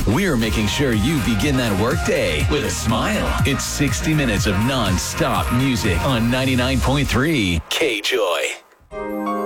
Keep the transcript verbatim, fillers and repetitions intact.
We're making sure you begin that workday with a smile. It's sixty minutes of non-stop music on ninety-nine point three K-Joy.